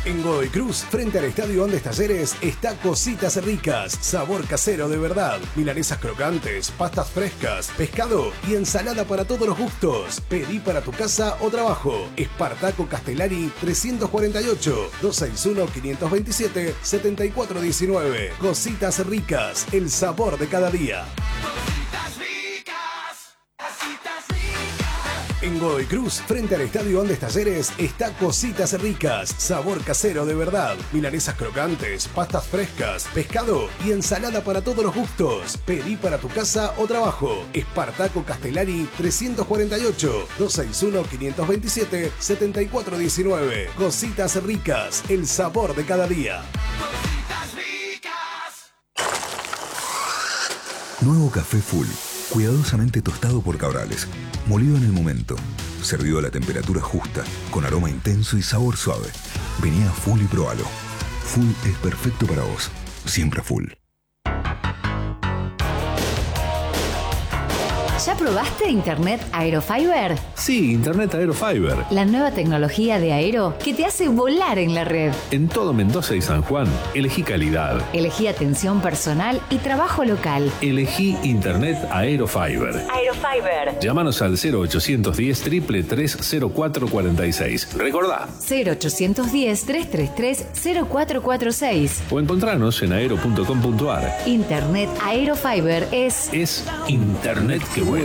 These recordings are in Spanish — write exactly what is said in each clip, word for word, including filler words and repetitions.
En Godoy Cruz, frente al Estadio Andes Talleres, está Cositas Ricas, sabor casero de verdad. Milanesas crocantes, pastas frescas, pescado y ensalada para todos los gustos. Pedí para tu casa o trabajo. Espartaco Castellari trescientos cuarenta y ocho, doscientos sesenta y uno, quinientos veintisiete, setenta y cuatro diecinueve. Cositas Ricas, el sabor de cada día. En Godoy Cruz, frente al Estadio Andes Talleres, está Cositas Ricas, sabor casero de verdad. Milanesas crocantes, pastas frescas, pescado y ensalada para todos los gustos. Pedí para tu casa o trabajo. Espartaco Castellari trescientos cuarenta y ocho, doscientos sesenta y uno, quinientos veintisiete, setenta y cuatro diecinueve. Cositas Ricas, el sabor de cada día. Nuevo café Full, cuidadosamente tostado por Cabrales, molido en el momento, servido a la temperatura justa, con aroma intenso y sabor suave. Vení a Full y probalo. Full es perfecto para vos, siempre Full. ¿Ya probaste Internet Aerofiber? Sí, Internet Aerofiber. La nueva tecnología de Aero que te hace volar en la red. En todo Mendoza y San Juan, elegí calidad. Elegí atención personal y trabajo local. Elegí Internet Aerofiber. Aerofiber. Llámanos al cero ochocientos diez, tres tres tres, cero cuatro cuatro seis. Recordá. cero ochocientos diez, tres tres tres, cero cuatro cuatro seis. O encontranos en aero punto com punto ar. Internet Aerofiber es... Es Internet que vuela.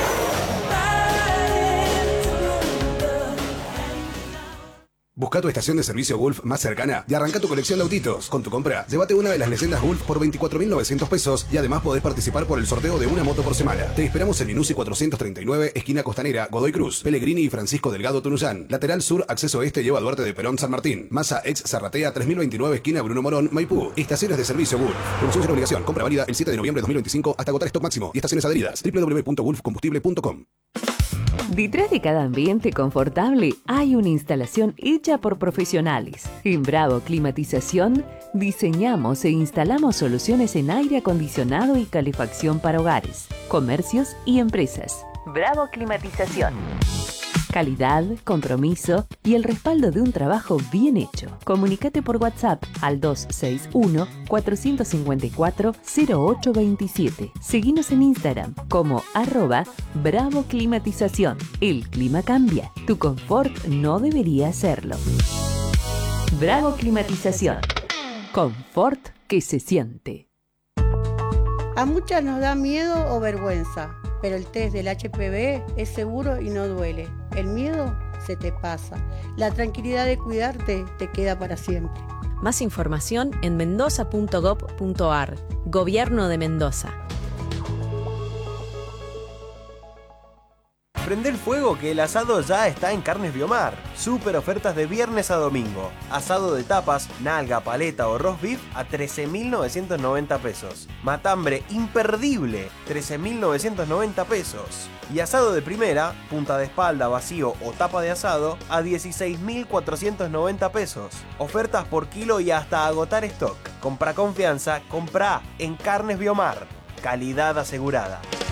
Busca tu estación de servicio Gulf más cercana y arranca tu colección de autitos. Con tu compra, llévate una de las leyendas Gulf por veinticuatro mil novecientos pesos y además podés participar por el sorteo de una moto por semana. Te esperamos en Minuci cuatrocientos treinta y nueve, esquina Costanera, Godoy Cruz, Pellegrini y Francisco Delgado Tunuyán. Lateral sur, acceso este, lleva a Duarte de Perón San Martín. Masa ex Zarratea tres mil veintinueve, esquina Bruno Morón, Maipú. Estaciones de servicio Gulf. Promoción sin obligación. Compra válida el siete de noviembre de dos mil veinticinco hasta agotar stock máximo y estaciones adheridas. doble u doble u doble u punto gulf combustible punto com. Detrás de cada ambiente confortable hay una instalación hecha por profesionales. En Bravo Climatización diseñamos e instalamos soluciones en aire acondicionado y calefacción para hogares, comercios y empresas. Bravo Climatización. Calidad, compromiso y el respaldo de un trabajo bien hecho. Comunícate por WhatsApp al dos seis uno, cuatro cinco cuatro, cero ocho dos siete. Seguinos en Instagram como arroba Bravo Climatización. El clima cambia. Tu confort no debería hacerlo. Bravo Climatización. Confort que se siente. A muchas nos da miedo o vergüenza, pero el test del H P V es seguro y no duele. El miedo se te pasa. La tranquilidad de cuidarte te queda para siempre. Más información en mendoza punto gob punto ar. Gobierno de Mendoza. Prende el fuego que el asado ya está en Carnes Biomar. Super ofertas de viernes a domingo. Asado de tapas, nalga, paleta o roast beef a trece mil novecientos noventa pesos. Matambre imperdible, trece mil novecientos noventa pesos. Y asado de primera, punta de espalda, vacío o tapa de asado a dieciséis mil cuatrocientos noventa pesos. Ofertas por kilo y hasta agotar stock. Compra confianza, compra en Carnes Biomar. Calidad asegurada.